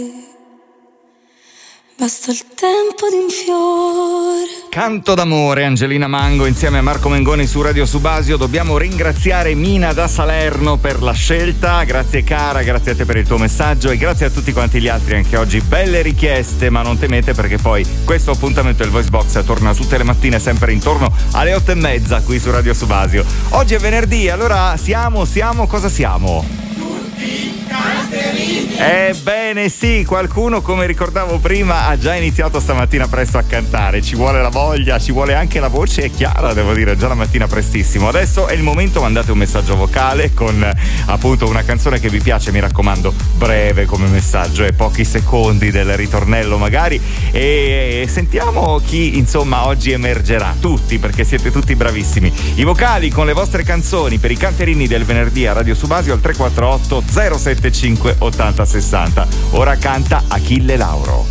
Basta il tempo di un fiore. Canto d'amore, Angelina Mango insieme a Marco Mengoni su Radio Subasio. Dobbiamo ringraziare Mina da Salerno per la scelta. Grazie cara, grazie a te per il tuo messaggio e grazie a tutti quanti gli altri anche oggi. Belle richieste, ma non temete perché poi questo appuntamento, il Voice Box, torna tutte le mattine sempre intorno alle 8:30 qui su Radio Subasio. Oggi è venerdì, allora siamo, cosa siamo? Tutti canterini! Ebbene sì, qualcuno, come ricordavo prima, ha già iniziato stamattina presto a cantare. Ci vuole la voglia, ci vuole anche la voce chiara, devo dire, già la mattina prestissimo. Adesso è il momento, mandate un messaggio vocale con appunto una canzone che vi piace, mi raccomando, breve come messaggio e pochi secondi del ritornello magari, e sentiamo chi insomma oggi emergerà. Tutti, perché siete tutti bravissimi. I vocali con le vostre canzoni per i canterini del venerdì a Radio Subasio al 348 075 8060. Ora canta Achille Lauro.